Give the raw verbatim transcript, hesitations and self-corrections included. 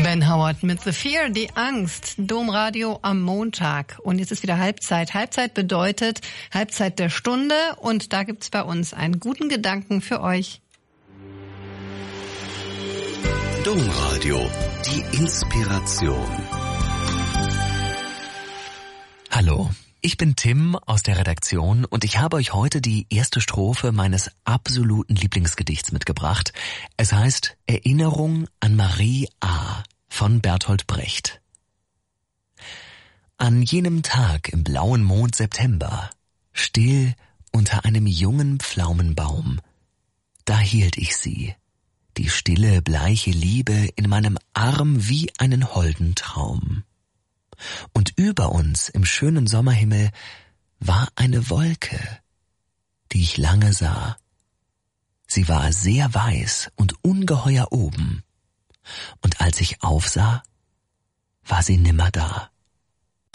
Ben Howard mit The Fear, die Angst, Domradio am Montag. Und jetzt ist wieder Halbzeit. Halbzeit bedeutet Halbzeit der Stunde und da gibt's bei uns einen guten Gedanken für euch. Domradio, die Inspiration. Hallo, ich bin Tim aus der Redaktion und ich habe euch heute die erste Strophe meines absoluten Lieblingsgedichts mitgebracht. Es heißt Erinnerung an Marie A. von Bertolt Brecht. An jenem Tag im blauen Mond September, still unter einem jungen Pflaumenbaum, da hielt ich sie, die stille, bleiche Liebe in meinem Arm wie einen holden Traum. Und über uns im schönen Sommerhimmel war eine Wolke, die ich lange sah. Sie war sehr weiß und ungeheuer oben, und als ich aufsah, war sie nimmer da.